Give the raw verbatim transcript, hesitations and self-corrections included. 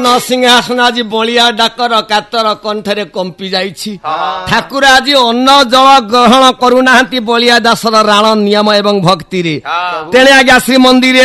ରତ୍ନ ସିଂହାସନ ଆଜି ବଳିଆ ଡାକର କାତର କଣ୍ଠରେ କମ୍ପି ଯାଇଛି। ଠାକୁର ଆଜି ଅନ୍ନ ଜଳ ଗ୍ରହଣ କରୁନାହାନ୍ତି ବଳିଆ ଦାସର ରାଣ ନିୟମ ଏବଂ ଭକ୍ତିରେ। ତେଣେ ଆଜ୍ଞା ଶ୍ରୀମନ୍ଦିର